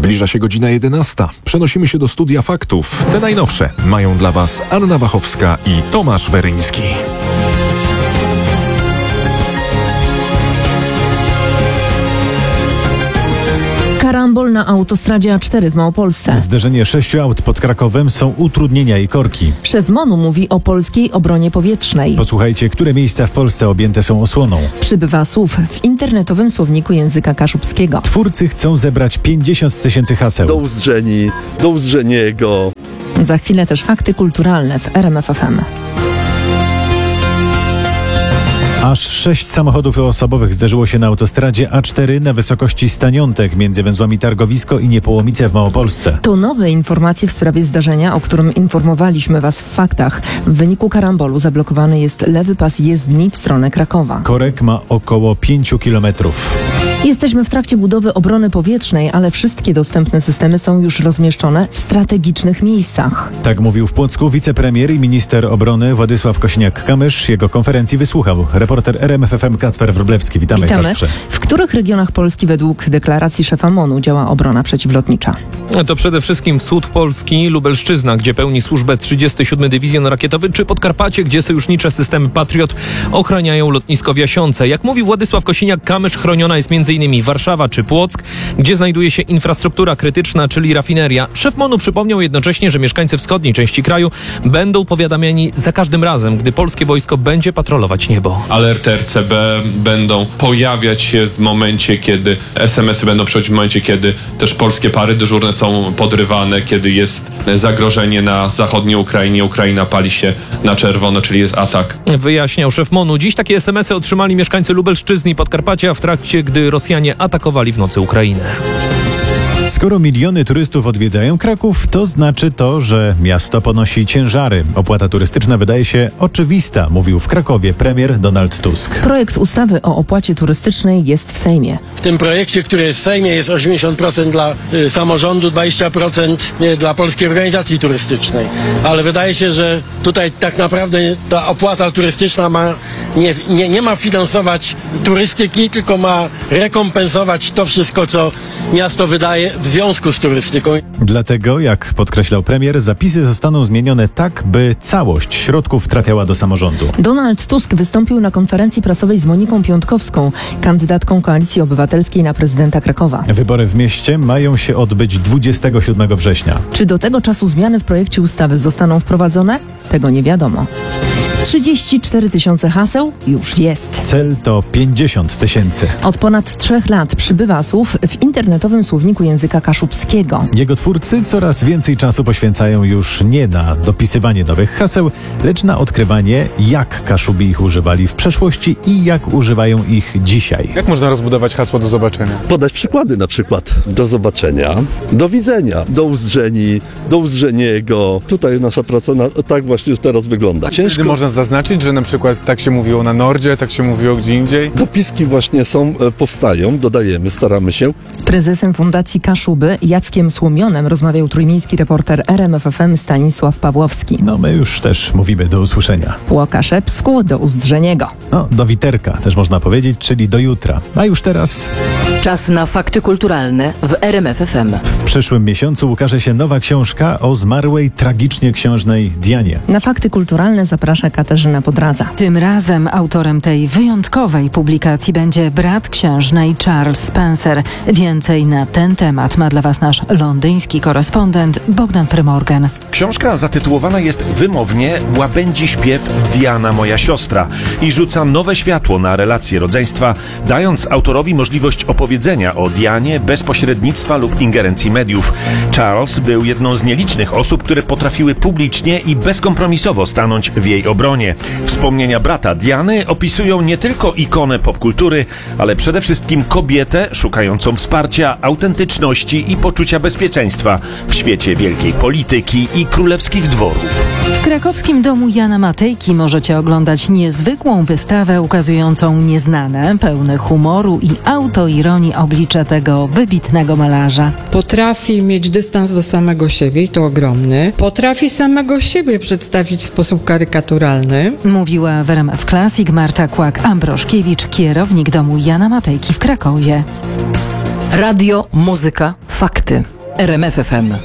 Zbliża się godzina 11. Przenosimy się do studia faktów. Te najnowsze mają dla Was Anna Wachowska i Tomasz Weryński. Karambol na autostradzie A4 w Małopolsce. Zderzenie 6 aut pod Krakowem, są utrudnienia i korki. Szef MON-u mówi o polskiej obronie powietrznej. Posłuchajcie, które miejsca w Polsce objęte są osłoną. Przybywa słów w internetowym słowniku języka kaszubskiego. Twórcy chcą zebrać 50 000 haseł. Do Uzdrzeni, do Uzdrzeniego. Za chwilę też fakty kulturalne w RMF FM. Aż 6 samochodów osobowych zderzyło się na autostradzie A4 na wysokości Staniątek między węzłami Targowisko i Niepołomice w Małopolsce. To nowe informacje w sprawie zdarzenia, o którym informowaliśmy Was w faktach. W wyniku karambolu zablokowany jest lewy pas jezdni w stronę Krakowa. Korek ma około 5 kilometrów. Jesteśmy w trakcie budowy obrony powietrznej, ale wszystkie dostępne systemy są już rozmieszczone w strategicznych miejscach. Tak mówił w Płocku wicepremier i minister obrony Władysław Kosiniak-Kamysz. Jego konferencji wysłuchał reporter RMF FM Kacper Wróblewski. Witamy. Kacprze. W których regionach Polski według deklaracji szefa MON-u działa obrona przeciwlotnicza? To przede wszystkim wschód Polski, Lubelszczyzna, gdzie pełni służbę 37 Dywizjon Rakietowy, czy Podkarpacie, gdzie sojusznicze systemy Patriot ochraniają lotnisko w Jasiące. Jak mówi Władysław Kosiniak-Kamysz, chroniona jest m.in. Warszawa czy Płock, gdzie znajduje się infrastruktura krytyczna, czyli rafineria. Szef MON-u przypomniał jednocześnie, że mieszkańcy wschodniej części kraju będą powiadamiani za każdym razem, gdy polskie wojsko będzie patrolować niebo. Alerty RCB będą pojawiać się w momencie, kiedy SMS-y będą przychodzić w momencie, kiedy też polskie pary dyżurne są podrywane, kiedy jest zagrożenie na zachodniej Ukrainie. Ukraina pali się na czerwono, czyli jest atak. Wyjaśniał szef MON-u. Dziś takie SMS-y otrzymali mieszkańcy Lubelszczyzny i Podkarpacia w trakcie, gdy Rosjanie atakowali w nocy Ukrainę. Skoro miliony turystów odwiedzają Kraków, to znaczy to, że miasto ponosi ciężary. Opłata turystyczna wydaje się oczywista, mówił w Krakowie premier Donald Tusk. Projekt ustawy o opłacie turystycznej jest w Sejmie. W tym projekcie, który jest w Sejmie, jest 80% dla samorządu, 20% dla Polskiej Organizacji Turystycznej. Ale wydaje się, że tutaj tak naprawdę ta opłata turystyczna nie ma finansować turystyki, tylko ma rekompensować to wszystko, co miasto wydaje w związku z turystyką. Dlatego, jak podkreślał premier, zapisy zostaną zmienione tak, by całość środków trafiała do samorządu. Donald Tusk wystąpił na konferencji prasowej z Moniką Piątkowską, kandydatką Koalicji Obywatelskiej na prezydenta Krakowa. Wybory w mieście mają się odbyć 27 września. Czy do tego czasu zmiany w projekcie ustawy zostaną wprowadzone? Tego nie wiadomo. 34 000 haseł już jest. Cel to 50 000. Od ponad 3 lat przybywa słów w internetowym słowniku języka kaszubskiego. Jego twórcy coraz więcej czasu poświęcają już nie na dopisywanie nowych haseł, lecz na odkrywanie, jak Kaszubi ich używali w przeszłości i jak używają ich dzisiaj. Jak można rozbudować hasło do zobaczenia? Podać przykłady, na przykład do zobaczenia, do widzenia, do Uzdrzeni, do Uzdrzeniego. Tutaj nasza praca tak właśnie teraz wygląda. Ciężko można zaznaczyć, że na przykład tak się mówiło na Nordzie, tak się mówiło gdzie indziej? Dopiski właśnie powstają, dodajemy, staramy się. Z prezesem Fundacji Kaszuby Jackiem Słomionem rozmawiał trójmiejski reporter RMF FM Stanisław Pawłowski. No my już też mówimy do usłyszenia. Po Łukaszewsku do Uzdrzeniego. No, do Witerka też można powiedzieć, czyli do jutra. A już teraz... Czas na fakty kulturalne w RMF FM. W przyszłym miesiącu ukaże się nowa książka o zmarłej tragicznie księżnej Dianie. Na fakty kulturalne zaprasza Katarzyna Podraza. Tym razem autorem tej wyjątkowej publikacji będzie brat księżnej Charles Spencer. Więcej na ten temat ma dla Was nasz londyński korespondent Bogdan Frymorgan. Książka zatytułowana jest wymownie Łabędzi śpiew Diana moja siostra i rzuca nowe światło na relacje rodzeństwa, dając autorowi możliwość opowiedzenia o Dianie bez pośrednictwa lub ingerencji mediów. Charles był jedną z nielicznych osób, które potrafiły publicznie i bezkompromisowo stanąć w jej obronie. Wspomnienia brata Diany opisują nie tylko ikonę popkultury, ale przede wszystkim kobietę szukającą wsparcia, autentyczności i poczucia bezpieczeństwa w świecie wielkiej polityki i królewskich dworów. W krakowskim domu Jana Matejki możecie oglądać niezwykłą wystawę ukazującą nieznane, pełne humoru i autoironii oblicze tego wybitnego malarza. Potrafi mieć dystans do samego siebie i to ogromny. Potrafi samego siebie przedstawić w sposób karykaturalny. Mówiła w RMF Classic Marta Kłak-Ambroszkiewicz, kierownik domu Jana Matejki w Krakowie. Radio, muzyka, Fakty. RMF FM.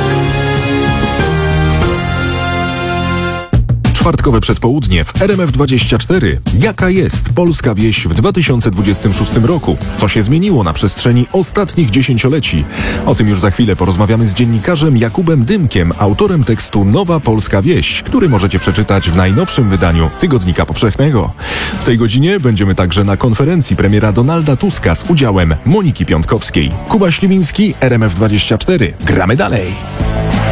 Czwartkowe przedpołudnie w RMF24. Jaka jest polska wieś w 2026 roku? Co się zmieniło na przestrzeni ostatnich dziesięcioleci? O tym już za chwilę porozmawiamy z dziennikarzem Jakubem Dymkiem, autorem tekstu Nowa Polska Wieś, który możecie przeczytać w najnowszym wydaniu Tygodnika Powszechnego. W tej godzinie będziemy także na konferencji premiera Donalda Tuska z udziałem Moniki Piątkowskiej. Kuba Śliwiński, RMF24. Gramy dalej!